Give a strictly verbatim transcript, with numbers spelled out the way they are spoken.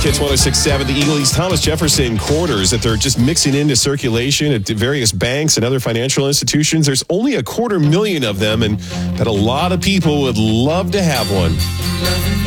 Kids one oh six point seven, the Eagles Thomas Jefferson quarters that they're just mixing into circulation at various banks and other financial institutions. There's only a quarter million of them, and that a lot of people would love to have one.